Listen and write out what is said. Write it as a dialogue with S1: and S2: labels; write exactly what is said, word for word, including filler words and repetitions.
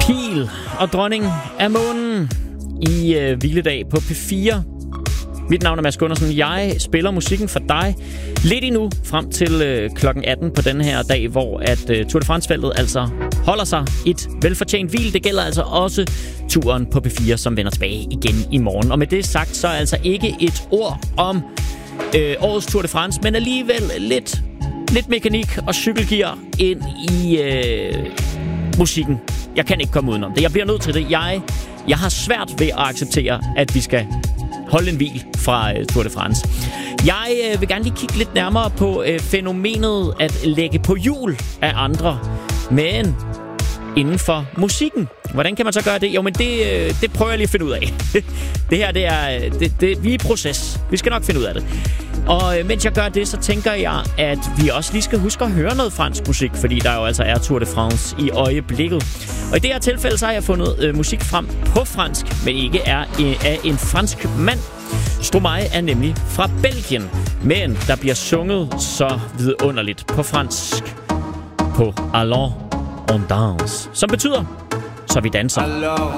S1: Pil og dronning af månen i øh, hviledag på P fire. Mit navn er Mads Gundersen. Jeg spiller musikken for dig lidt endnu frem til øh, klokken atten på den her dag, hvor at øh, Tour de France-feltet altså holder sig et velfortjent hvil. Det gælder altså også turen på P fire, som vender tilbage igen i morgen. Og med det sagt, så er altså ikke et ord om øh, årets Tour de France, men alligevel lidt, lidt mekanik og cykelgear ind i øh, musikken. Jeg kan ikke komme udenom det. Jeg bliver nødt til det. Jeg, jeg har svært ved at acceptere, at vi skal holde en hvil fra øh, Tour de France. Jeg øh, vil gerne lige kigge lidt nærmere på øh, fænomenet at lægge på hjul af andre, men inden for musikken. Hvordan kan man så gøre det? Jo, men det, øh, det prøver jeg lige at finde ud af. Det her, det er, det, det, vi er i proces. Vi skal nok finde ud af det. Og øh, mens jeg gør det, så tænker jeg, at vi også lige skal huske at høre noget fransk musik, fordi der jo altså er Tour de France i øjeblikket. Og i det her tilfælde, så har jeg fundet øh, musik frem på fransk, men ikke er øh, af en fransk mand. Stromae er nemlig fra Belgien, men der bliver sunget så vidunderligt på fransk på Allons on danse, som betyder, så vi danser.